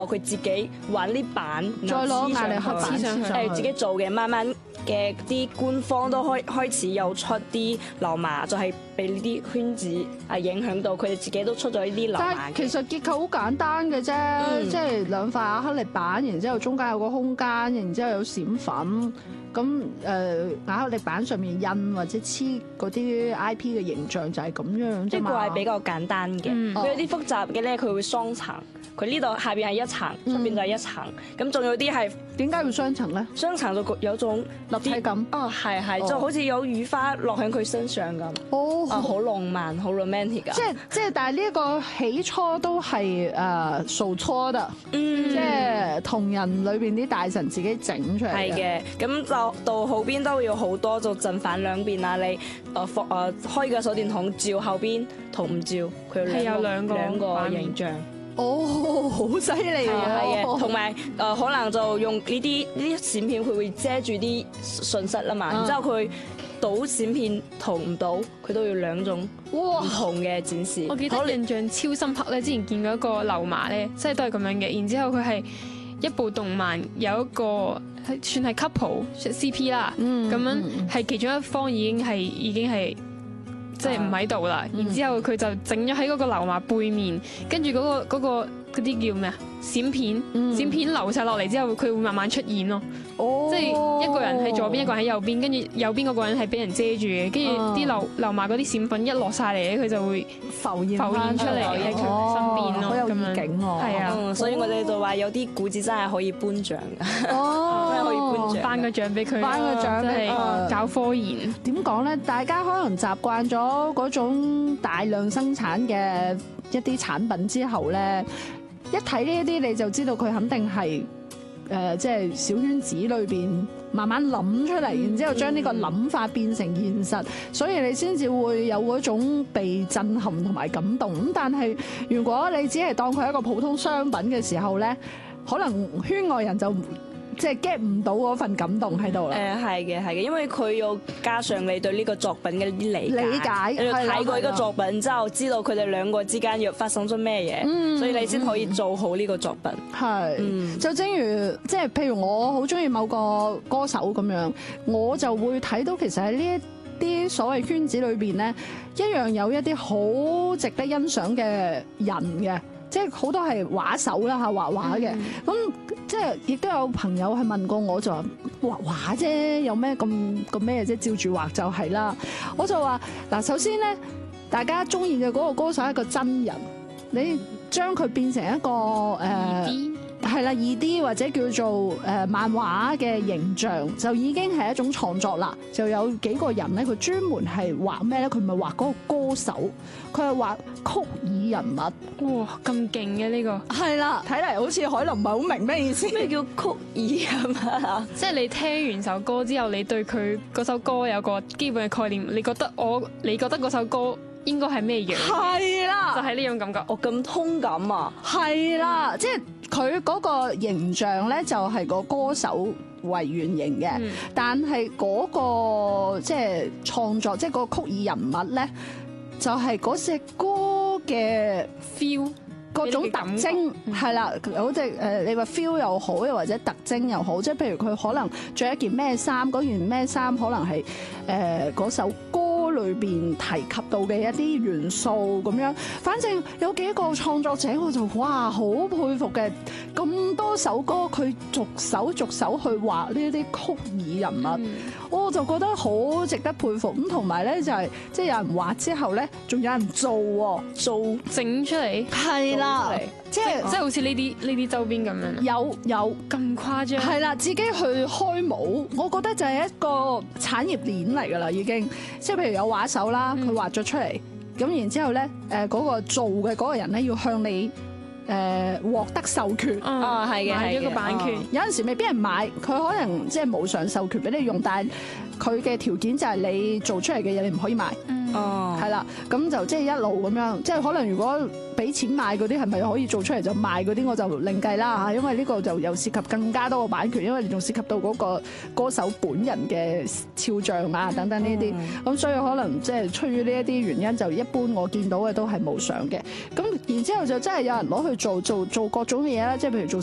佢自己揾啲板， 再攞壓力黑板黐上去自己做嘅，慢慢嘅啲官方都開始有出啲流麻，就係被呢啲圈子影響到，佢哋自己都出咗呢啲流但麻嘅。 係其實結構好簡單嘅啫，即係兩塊亞克力板，然之後中間有個空間，然之後有閃粉。咁亞克力板上面印或者黐嗰啲 IP 嘅形象就係咁樣啫嘛。 呢個係比較簡單嘅，佢有啲複雜嘅咧，佢會雙層。佢呢度下邊係一層，出邊就係一層。咁仲有啲係點解要雙層咧？ 雙層就有種立體感。 哦，係，就好似有雨花落喺佢身上咁。 哦， 好浪漫，好 romantic 㗎。 即係，但係呢一個起初都係手搓的，即係同人裏邊啲大神自己整出嚟係嘅，咁就到後邊都要好多，就正反兩邊啊！你開個手電筒照後邊同唔照，佢有兩個形象。 哦，好犀利啊！ 係嘅，同埋可能就用呢啲閃片，佢會遮住啲信息啦嘛。然之後佢倒閃片同唔到，佢都要兩種唔同嘅展示。 我記得印象超深刻咧，之前見過一個流麻咧，即係都係咁樣嘅。然之後佢係一部動漫有一個算係 couple CP 啦，咁樣係其中一方已經係。即係唔喺度啦，然之後佢就整咗喺嗰個流麻背面，跟住嗰啲叫咩啊？閃片流晒落嚟之後，佢會慢慢出現咯。即係一個人喺左邊，一個人喺右邊，跟住右邊嗰個人係俾人遮住嘅，跟住啲流麻嗰啲閃粉一落晒嚟咧，佢就會浮現出嚟喺佢身邊咯。 好有意境喎。 係啊， 所以我哋就話有啲古字真係可以頒獎㗎。 哦， 真係可以頒獎， 頒個獎俾佢， 頒個獎俾佢搞科研。 點講咧？大家可能習慣咗嗰種大量生產嘅一啲產品之後咧，一睇呢一啲你就知道佢肯定係即係小圈子裏邊慢慢諗出嚟，然之後將呢個諗法變成現實，所以你先至會有嗰種被震撼同埋感動。咁但係如果你只係當佢係一個普通商品嘅時候咧，可能圈外人就即係 get 唔到嗰份感動喺度啦。 係嘅，因為佢要加上你對呢個作品嘅啲理解，你要睇過呢個作品之後，知道佢哋兩個之間要發生咗咩嘢，所以你先可以做好呢個作品。 係，就正如即係譬如我好中意某個歌手咁樣，我就會睇到其實喺呢一啲所謂圈子裏邊咧，一樣有一啲好值得欣賞嘅人嘅。即係好多係畫手啦嚇，畫畫嘅，咁即係亦都有朋友係問過我，就話畫畫啫，有咩咁咩啫？照住畫就係啦。我就話嗱，首先咧，大家中意嘅嗰個歌手係一個真人，你將佢變成一個係啦，2D 或者叫做漫畫嘅形象，就已經係一種創作啦。就有幾個人咧，佢專門係畫咩咧？佢唔係畫嗰個歌手，佢係畫曲擬人物。 哇，咁勁嘅呢個！ 係啦，睇嚟好似海琳唔係好明咩意思。 咩叫曲擬人物啊？ 即係你聽完首歌之後，你對佢嗰首歌有個基本嘅概念，你覺得嗰首歌應該係咩樣？ 係啦， 就係呢種感覺。 哦，咁通感啊！ 係啦，即係佢嗰個形象咧，就係個歌手為原型嘅，但係嗰個即係創作，即係嗰個曲擬人物咧，就係嗰隻歌嘅 feel。 各種特徵係啦，好似你話 feel 又好，又或者特徵又好，即係譬如佢可能着一件咩衫，嗰件咩衫可能係嗰首歌裏邊提及到嘅一啲元素咁樣。反正有幾個創作者我就哇好佩服嘅，咁多首歌佢逐首去畫呢啲曲擬人物，我就覺得好值得佩服。咁同埋咧就係即係有人畫之後咧，仲有人做整出嚟。 係啦，即係好似呢啲周邊咁樣。 有咁誇張？ 係啦，自己去開模，我覺得就係一個產業鏈嚟㗎啦，已經。即係譬如有畫手啦，佢畫咗出嚟，咁然之後咧，嗰個做嘅嗰個人咧要向你獲得授權。 啊，係嘅， 買咗個版權。 有陣時未必人買，佢可能即係無償授權俾你用，但係佢嘅條件就係你做出嚟嘅嘢你唔可以賣。 係啦，咁就即係一路咁樣，即係可能如果俾錢買嗰啲係咪可以做出嚟就賣嗰啲，我就另計啦嚇，因為呢個就又涉及更加多嘅版權，因為你仲涉及到嗰個歌手本人嘅肖像啊等等呢啲，咁所以可能即係出於呢一啲原因，就一般我見到嘅都係無償嘅。咁然之後就真係有人攞去做各種嘢啦，即係譬如做